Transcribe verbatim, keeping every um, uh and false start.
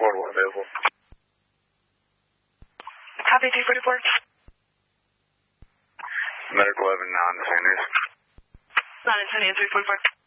forty-one available. Copy two forty-four. Medical eleven, non-Sanders. Non-Sanders, three forty-four.